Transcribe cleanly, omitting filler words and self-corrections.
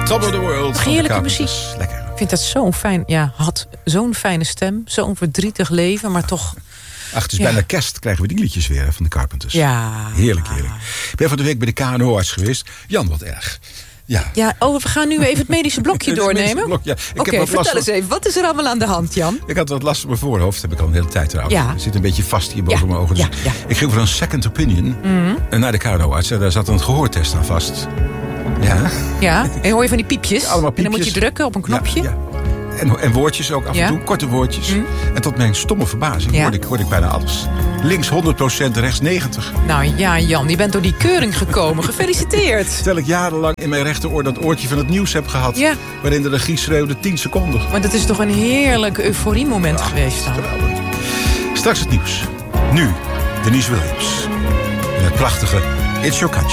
Top of the World. Heerlijke muziek. Lekker. Ik vind dat zo'n fijn... Ja, had zo'n fijne stem. Zo'n verdrietig leven, maar toch... Ach, het is bijna kerst. Krijgen we die liedjes weer van de Carpenters. Ja. Heerlijk. Ik ben van de week bij de KNO-arts geweest. Jan, wat erg. Ja, we gaan nu even het medische blokje doornemen. Oké, vertel eens even. Wat is er allemaal aan de hand, Jan? Ik had wat last van mijn voorhoofd. Dat heb ik al een hele tijd trouwens. Ja. Het zit een beetje vast hier boven mijn ogen. Dus ik ging voor een second opinion naar de KNO-arts. En daar zat een gehoortest aan vast. Ja. En hoor je van die piepjes? Allemaal piepjes. En dan moet je drukken op een knopje. Ja. En woordjes ook af en toe, korte woordjes. En tot mijn stomme verbazing hoorde ik bijna alles. Links 100%, rechts 90%. Nou ja, Jan, je bent door die keuring gekomen. Gefeliciteerd. Terwijl ik jarenlang in mijn rechteroor dat oortje van het nieuws heb gehad. Ja. Waarin de regie schreeuwde 10 seconden. Maar dat is toch een heerlijk euforiemoment geweest dan. Geweldig. Straks het nieuws. Nu, Denise Williams. En het prachtige It's Your Country.